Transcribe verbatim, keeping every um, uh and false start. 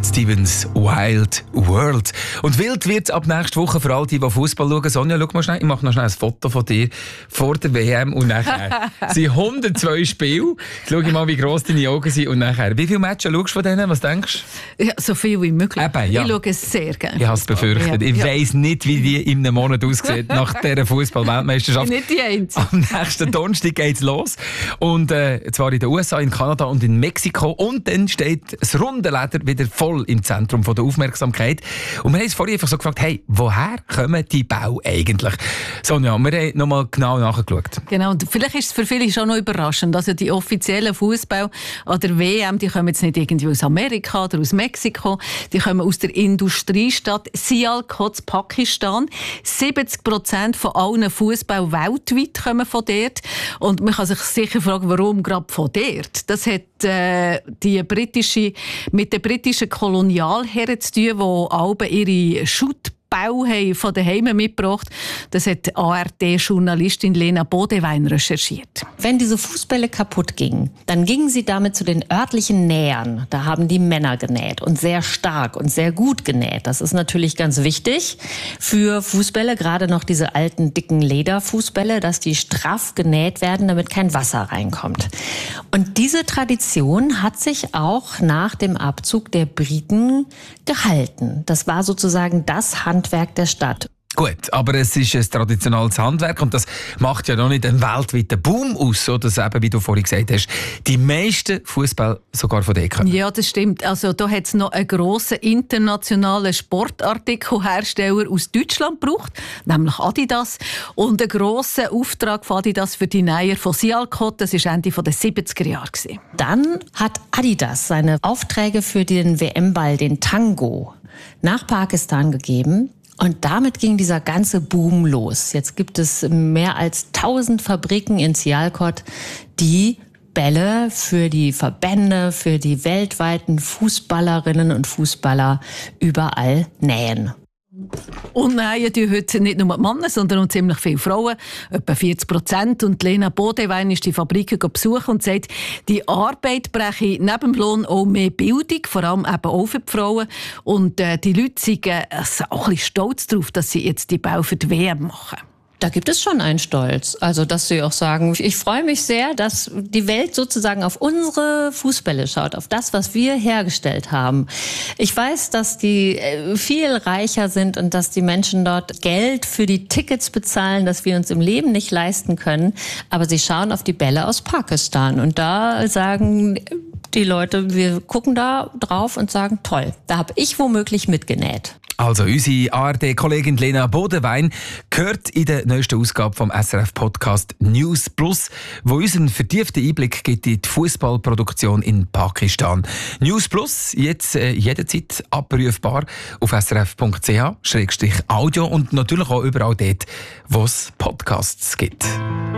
Cat Stevens, Wild World. Und wild wird es ab nächster Woche für all die, die Fußball schauen. Sonja, schau mal schnell, ich mache noch schnell ein Foto von dir vor der W M und nachher. Es sind hundertzwei Spiele. Schau mal, wie gross deine Augen sind und nachher. Wie viele Matches schaust du von denen? Was denkst du? Ja, so viel wie möglich. Eben, ja. Ich schaue es sehr gerne. Ich habe es befürchtet. Ja. Ich Ja. weiss nicht, wie die in einem Monat aussieht nach dieser Fußball-Weltmeisterschaft. Nicht die Einzige. Am nächsten Donnerstag geht es los. Und äh, zwar in den U S A, in Kanada und in Mexiko. Und dann steht das runde Leder wieder voll im Zentrum von der Aufmerksamkeit. Und wir haben uns vorhin einfach so gefragt, hey, woher kommen die Bälle eigentlich? Sonja, wir haben nochmal genau nachgeschaut. Genau, und vielleicht ist es für viele schon noch überraschend. Also die offiziellen Fußball an der W M, die kommen jetzt nicht irgendwie aus Amerika oder aus Mexiko, die kommen aus der Industriestadt Sialkot, Pakistan. siebzig Prozent von allen Fußball weltweit kommen von dort. Und man kann sich sicher fragen, warum gerade von dort? Das hat äh, die britische, mit den britischen Kolonialherren zu tun, die alle ihre Schutt haben von daheim mitgebracht. Das hat A R D-Journalistin Lena Bodewein recherchiert. Wenn diese Fußbälle kaputt gingen, dann gingen sie damit zu den örtlichen Nähern. Da haben die Männer genäht und sehr stark und sehr gut genäht. Das ist natürlich ganz wichtig für Fußbälle, gerade noch diese alten, dicken Lederfußbälle, dass die straff genäht werden, damit kein Wasser reinkommt. Und diese Tradition hat sich auch nach dem Abzug der Briten gehalten. Das war sozusagen das Handwerk der Stadt. Gut, aber es ist ein traditionelles Handwerk und das macht ja noch nicht einen weltweiten Boom aus, so dass eben, wie du vorhin gesagt hast, die meisten Fußball sogar von dort kommen. Ja, das stimmt. Also da hat es noch einen grossen internationalen Sportartikelhersteller aus Deutschland gebraucht, nämlich Adidas. Und einen grossen Auftrag von Adidas für die Näher von Sialkot, das war Ende der siebziger Jahre. Dann hat Adidas seine Aufträge für den W M-Ball, den Tango, nach Pakistan gegeben. Und damit ging dieser ganze Boom los. Jetzt gibt es mehr als tausend Fabriken in Sialkot, die Bälle für die Verbände, für die weltweiten Fußballerinnen und Fußballer überall nähen. Und nähen die heute nicht nur die Männer, sondern auch ziemlich viele Frauen, etwa vierzig Prozent. Und Lena Bodewein ist die Fabrik besucht und sagt, die Arbeit breche neben dem Lohn auch mehr Bildung, vor allem eben auch für die Frauen. Und äh, die Leute sind äh, auch ein bisschen stolz darauf, dass sie jetzt die Bau für die W M machen. Da gibt es schon einen Stolz. Also, dass sie auch sagen, ich freue mich sehr, dass die Welt sozusagen auf unsere Fußbälle schaut, auf das, was wir hergestellt haben. Ich weiß, dass die viel reicher sind und dass die Menschen dort Geld für die Tickets bezahlen, das wir uns im Leben nicht leisten können. Aber sie schauen auf die Bälle aus Pakistan und da sagen die Leute, wir gucken da drauf und sagen, toll, da habe ich womöglich mitgenäht. Also unsere A R D-Kollegin Lena Bodewein gehört in der neuesten Ausgabe vom S R F-Podcast News Plus, wo uns einen vertieften Einblick gibt in die Fußballproduktion in Pakistan. News Plus, jetzt äh, jederzeit abrufbar auf s r f punkt c h slash audio und natürlich auch überall dort, wo es Podcasts gibt.